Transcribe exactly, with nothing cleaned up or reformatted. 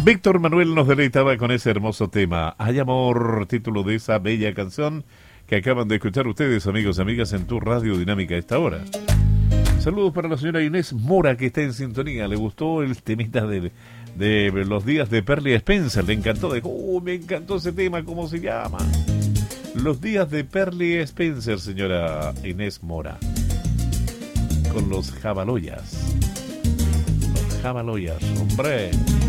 Víctor Manuel nos deleitaba con ese hermoso tema, Hay Amor, título de esa bella canción que acaban de escuchar ustedes, amigos y amigas, en tu Radio Dinámica a esta hora. Saludos para la señora Inés Mora, que está en sintonía. Le gustó el temita de, de los días de Perley Spencer. Le encantó. Dijo, oh, me encantó ese tema, ¿cómo se llama? Los días de Perley Spencer, señora Inés Mora. Con los Jabaloyas. Los Jabaloyas, hombre.